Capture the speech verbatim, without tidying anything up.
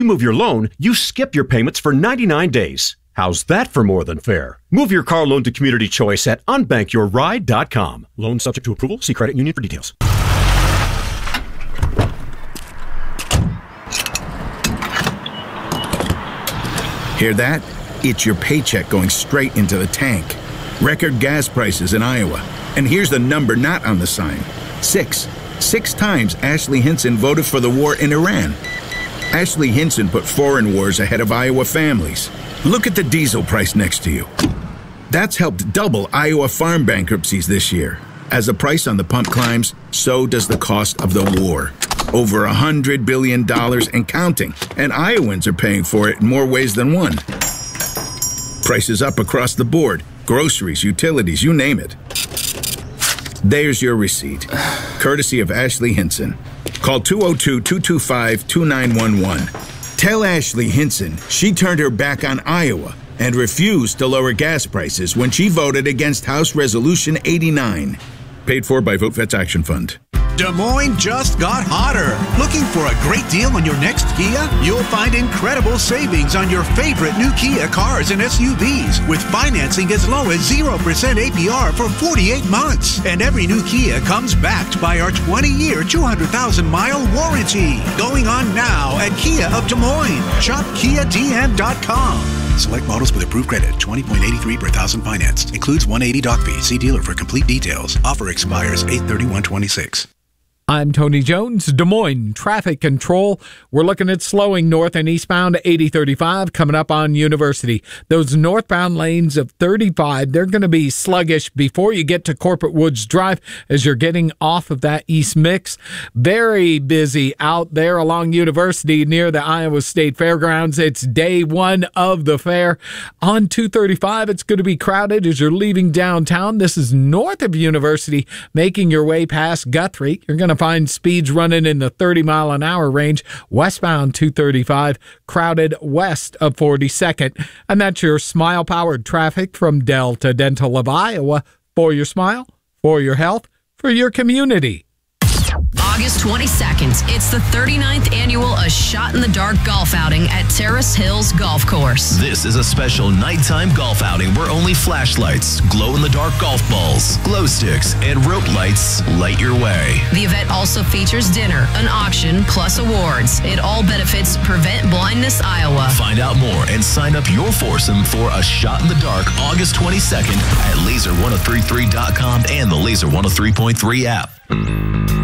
You move your loan, you skip your payments for ninety-nine days. How's that for more than fair? Move your car loan to Community Choice at unbank your ride dot com. Loan subject to approval. See credit union for details. Hear that? It's your paycheck going straight into the tank. Record gas prices in Iowa. And here's the number not on the sign. Six. Six times Ashley Hinson voted for the war in Iran. Ashley Hinson put foreign wars ahead of Iowa families. Look at the diesel price next to you. That's helped double Iowa farm bankruptcies this year. As the price on the pump climbs, so does the cost of the war. Over one hundred billion dollars and counting, and Iowans are paying for it in more ways than one. Prices up across the board. Groceries, utilities, you name it. There's your receipt, courtesy of Ashley Hinson. Call two oh two, two two five, two nine one one. Tell Ashley Hinson she turned her back on Iowa and refused to lower gas prices when she voted against House Resolution eighty-nine. Paid for by VoteVets Action Fund. Des Moines just got hotter. Looking for a great deal on your next Kia? You'll find incredible savings on your favorite new Kia cars and S U Vs with financing as low as zero percent A P R for forty-eight months. And every new Kia comes backed by our twenty-year, two hundred thousand mile warranty. Going on now at Kia of Des Moines. Shop Kia D M dot com. Select models with approved credit, twenty point eight three per thousand financed. Includes one hundred eighty doc fee. See dealer for complete details. Offer expires eight thirty-one twenty-six. I'm Tony Jones, Des Moines Traffic Control. We're looking at slowing north and eastbound eighty thirty-five coming up on University. Those northbound lanes of thirty-five, they're going to be sluggish before you get to Corporate Woods Drive as you're getting off of that east mix. Very busy out there along University near the Iowa State Fairgrounds. It's day one of the fair. On two thirty-five, it's going to be crowded as you're leaving downtown. This is north of University, making your way past Guthrie. You're going to find speeds running in the thirty mile an hour range. Westbound two thirty-five, crowded west of forty-second. And that's your smile-powered traffic from Delta Dental of Iowa. For your smile, for your health, for your community. August twenty-second, it's the thirty-ninth annual A Shot in the Dark golf outing at Terrace Hills Golf Course. This is a special nighttime golf outing where only flashlights, glow-in-the-dark golf balls, glow sticks, and rope lights light your way. The event also features dinner, an auction, plus awards. It all benefits Prevent Blindness Iowa. Find out more and sign up your foursome for A Shot in the Dark August twenty-second at laser ten thirty-three dot com and the Laser one oh three point three app.